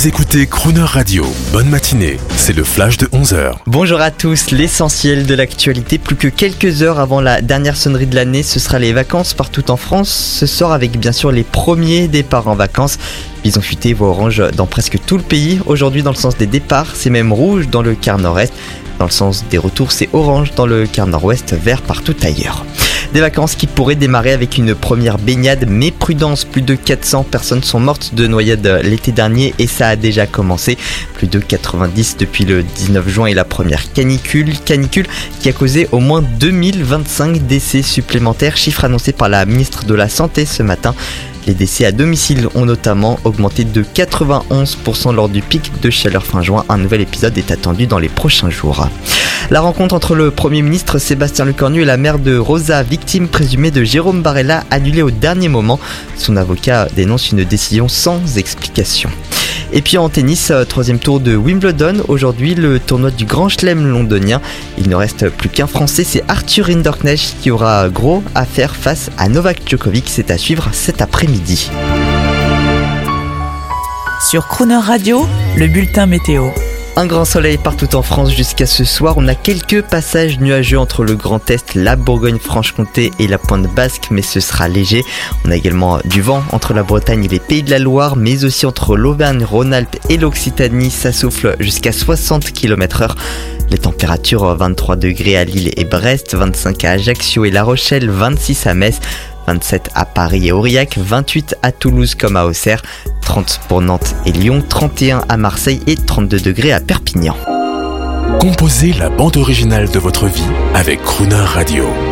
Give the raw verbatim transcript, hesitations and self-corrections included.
Vous écoutez Crooner Radio. Bonne matinée, c'est le flash de onze heures. Bonjour à tous, l'essentiel de l'actualité. Plus que quelques heures avant la dernière sonnerie de l'année, ce sera les vacances partout en France. Ce soir avec bien sûr les premiers départs en vacances. Bison futé voit orange dans presque tout le pays. Aujourd'hui dans le sens des départs, c'est même rouge dans le quart nord-est. Dans le sens des retours, c'est orange dans le quart nord-ouest, vert partout ailleurs. Des vacances qui pourraient démarrer avec une première baignade, mais prudence, plus de quatre cents personnes sont mortes de noyade l'été dernier et ça a déjà commencé. Plus de quatre-vingt-dix depuis le dix-neuf juin et la première canicule, canicule qui a causé au moins deux mille vingt-cinq décès supplémentaires, chiffre annoncé par la ministre de la Santé ce matin. Les décès à domicile ont notamment augmenté de quatre-vingt-onze pour cent lors du pic de chaleur fin juin. Un nouvel épisode est attendu dans les prochains jours. La rencontre entre le Premier ministre Sébastien Lecornu et la mère de Rosa, victime présumée de Jérôme Barella, annulée au dernier moment. Son avocat dénonce une décision sans explication. Et puis en tennis, troisième tour de Wimbledon. Aujourd'hui, le tournoi du Grand Chelem londonien. Il ne reste plus qu'un Français, c'est Arthur Rinderknecht qui aura gros à faire face à Novak Djokovic. C'est à suivre cet après-midi. Sur Crooner Radio, le bulletin météo. Un grand soleil partout en France jusqu'à ce soir. On a quelques passages nuageux entre le Grand Est, la Bourgogne-Franche-Comté et la Pointe Basque, mais ce sera léger. On a également du vent entre la Bretagne et les Pays de la Loire, mais aussi entre l'Auvergne-Rhône-Alpes et l'Occitanie. Ça souffle jusqu'à soixante kilomètres heure. Les températures, vingt-trois degrés à Lille et Brest, vingt-cinq à Ajaccio et La Rochelle, vingt-six à Metz, vingt-sept à Paris et Aurillac, vingt-huit à Toulouse comme à Auxerre, trente pour Nantes et Lyon, trente et un à Marseille et trente-deux degrés à Perpignan. Composez la bande originale de votre vie avec Crooner Radio.